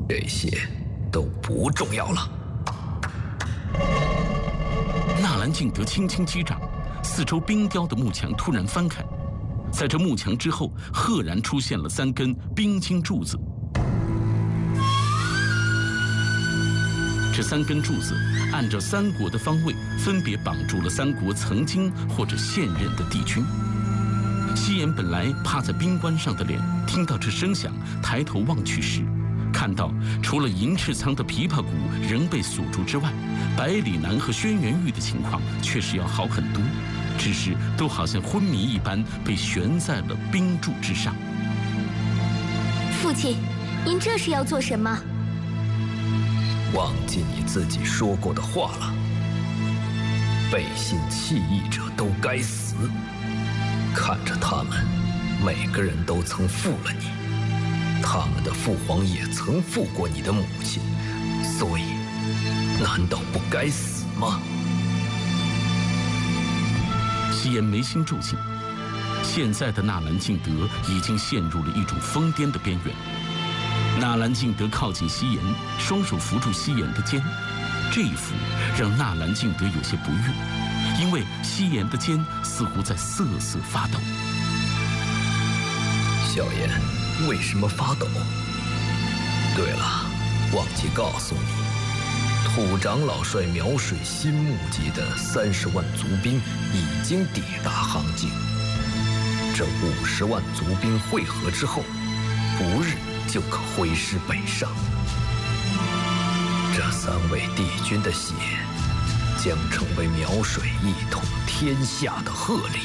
这些都不重要了。 纳兰敬德轻轻击掌，四周冰雕的幕墙突然翻开，在这幕墙之后，赫然出现了3根冰晶柱子。这3根柱子按照3国的方位，分别绑住了3国曾经或者现任的帝君。西颜本来趴在冰棺上的脸，听到这声响，抬头望去时，看到除了银翅仓的琵琶骨仍被锁住之外，百里南和轩辕玉的情况确实要好很多，只是都好像昏迷一般被悬在了冰柱之上。 父亲，您这是要做什么？ 忘记你自己说过的话了，背信弃义者都该死。看着他们，每个人都曾负了你，他们的父皇也曾负过你的母亲，所以难道不该死吗？ 西颜眉心皱紧，现在的纳兰敬德已经陷入了一种疯癫的边缘。纳兰敬德靠近西颜，双手扶住西颜的肩，这一扶让纳兰敬德有些不悦，因为西颜的肩似乎在瑟瑟发抖。 小颜，为什么发抖？对了，忘记告诉你，土长老率苗水新募集的30万族兵已经抵达杭境。这50万族兵会合之后，不日就可挥师北上。这3位帝君的血，将成为苗水一统天下的贺礼。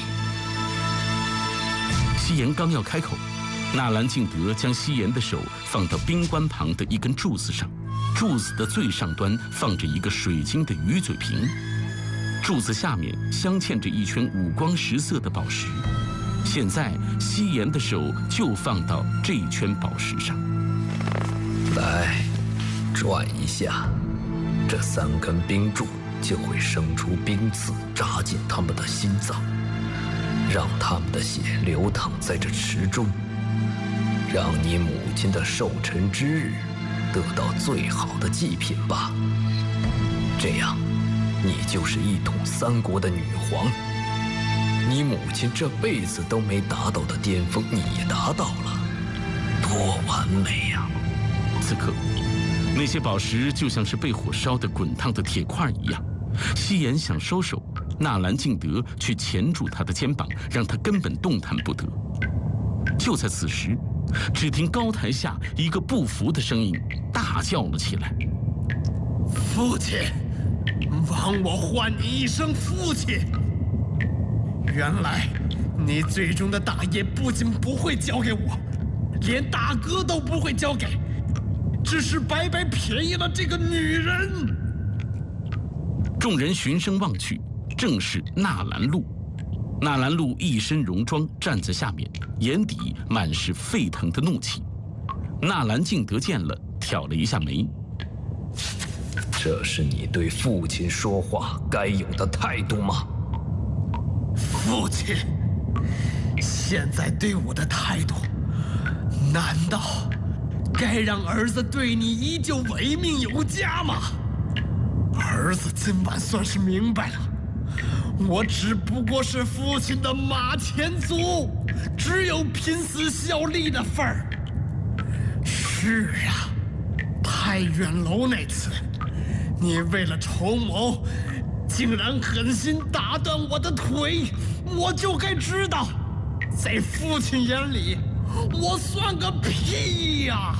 西颜刚要开口，纳兰敬德将西颜的手放到冰棺旁的一根柱子上，柱子的最上端放着一个水晶的鱼嘴瓶，柱子下面镶嵌着一圈五光十色的宝石。现在西颜的手就放到这一圈宝石上。 来，转一下，这3根冰柱就会生出冰刺，扎进他们的心脏，让他们的血流淌在这池中，让你母亲的寿辰之日得到最好的祭品吧。这样，你就是一统3国的女皇。你母亲这辈子都没达到的巅峰，你也达到了，多完美呀！ 此刻，那些宝石就像是被火烧得滚烫的铁块一样。西颜想收手，纳兰敬德却钳住他的肩膀，让他根本动弹不得。就在此时，只听高台下一个不服的声音大叫了起来：“ 父亲，枉我唤你一声父亲！原来你最终的大业不仅不会交给我，连大哥都不会交给，只是白白便宜了这个女人。” 众人循声望去，正是纳兰禄。纳兰禄一身戎装站在下面，眼底满是沸腾的怒气。纳兰敬德见了，挑了一下眉：“ 这是你对父亲说话该有的态度吗？” 父亲，现在对我的态度，难道该让儿子对你依旧违命有加吗？儿子今晚算是明白了，我只不过是父亲的马前卒，只有拼死效力的份儿。是啊，太远楼那次，你为了筹谋，竟然狠心打断我的腿，我就该知道，在父亲眼里，我算个屁呀！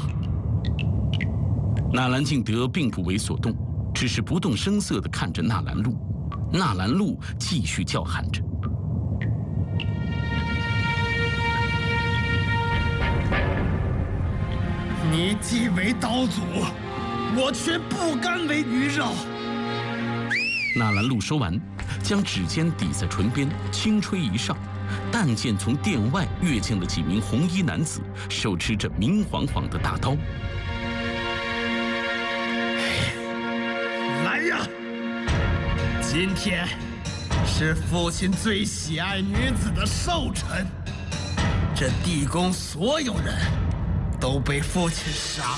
纳兰敬德并不为所动，只是不动声色地看着纳兰禄。纳兰禄继续叫喊着：“ 你既为刀俎，我却不甘为鱼肉。” 纳兰禄说完，将指尖抵在唇边，轻吹一哨，但见从殿外跃进了几名红衣男子，手持着明晃晃的大刀。 来呀！今天是父亲最喜爱女子的寿辰，这地宫所有人都被父亲杀